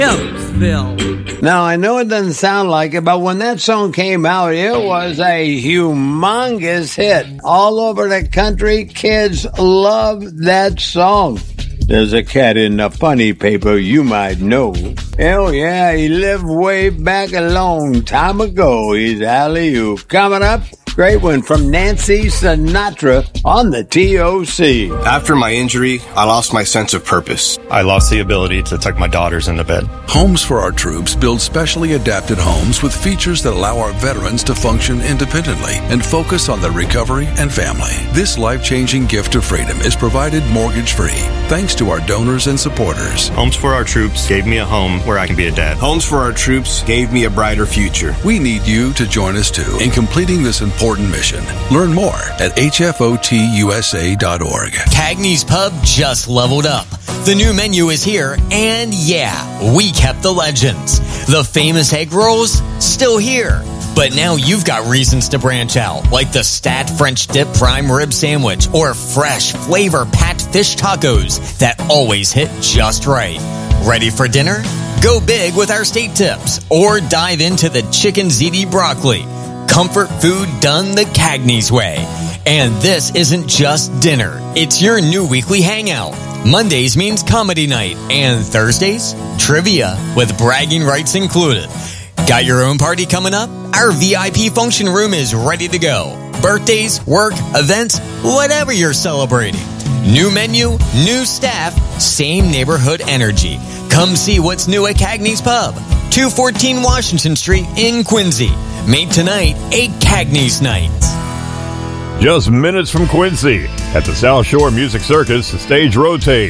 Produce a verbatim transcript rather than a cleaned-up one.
Hempsville. Now, I know it doesn't sound like it, but when that song came out, it was a humongous hit. All over the country, kids love that song. There's a cat in the funny paper you might know. Oh, yeah, he lived way back a long time ago. He's Alley-oop. Coming up, great one from Nancy Sinatra on the T O C. After my injury, I lost my sense of purpose. I lost the ability to tuck my daughters into bed. Homes for Our Troops build specially adapted homes with features that allow our veterans to function independently and focus on their recovery and family. This life-changing gift of freedom is provided mortgage-free thanks to our donors and supporters. Homes for Our Troops gave me a home where I can be a dad. Homes for Our Troops gave me a brighter future. We need you to join us too in completing this important mission. Learn more at H F O T U S A dot org. Cagney's Pub just leveled up. The new menu is here, and yeah, we kept the legends. The famous egg rolls, still here. But now you've got reasons to branch out, like the Stat French Dip Prime Rib Sandwich or fresh flavor-packed fish tacos that always hit just right. Ready for dinner? Go big with our steak tips, or dive into the chicken ziti broccoli. Comfort food done the Cagney's way. And this isn't just dinner. It's your new weekly hangout. Mondays means comedy night, and Thursdays, trivia with bragging rights included. Got your own party coming up? Our V I P function room is ready to go. Birthdays, work, events, whatever you're celebrating. New menu, new staff, same neighborhood energy. Come see what's new at Cagney's Pub, two fourteen Washington Street in Quincy. Made tonight a Cagney's night. Just minutes from Quincy, at the South Shore Music Circus, the stage rotates.